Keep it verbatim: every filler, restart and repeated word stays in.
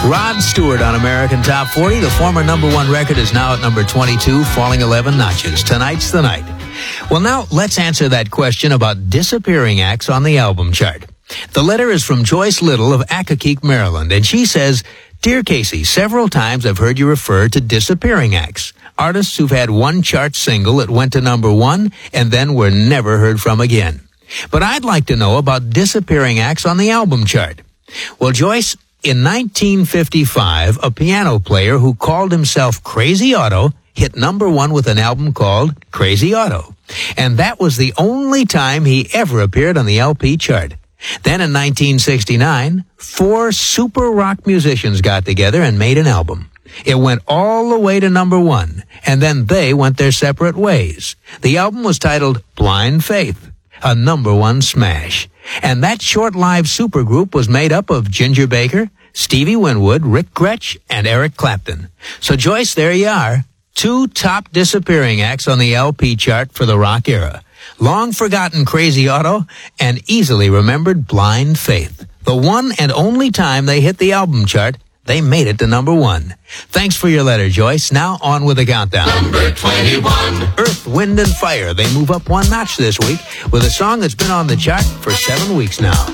Rod Stewart on American Top forty. The former number one record is now at number twenty-two, falling eleven notches. Tonight's the night. Well, now let's answer that question about disappearing acts on the album chart. The letter is from Joyce Little of Accokeek, Maryland, and she says, "Dear Casey, several times I've heard you refer to disappearing acts, artists who've had one chart single that went to number one and then were never heard from again. But I'd like to know about disappearing acts on the album chart." Well, Joyce, in nineteen fifty-five, a piano player who called himself Crazy Otto hit number one with an album called Crazy Otto. And that was the only time he ever appeared on the L P chart. Then in nineteen sixty-nine, four super rock musicians got together and made an album. It went all the way to number one, and then they went their separate ways. The album was titled Blind Faith, a number one smash. And that short-lived supergroup was made up of Ginger Baker, Stevie Winwood, Rick Gretsch, and Eric Clapton. So, Joyce, there you are. Two top disappearing acts on the L P chart for the rock era. Long-forgotten Crazy Otto and easily remembered Blind Faith. The one and only time they hit the album chart, they made it to number one. Thanks for your letter, Joyce. Now on with the countdown. Number twenty-one. Earth, Wind and Fire. They move up one notch this week with a song that's been on the chart for seven weeks now.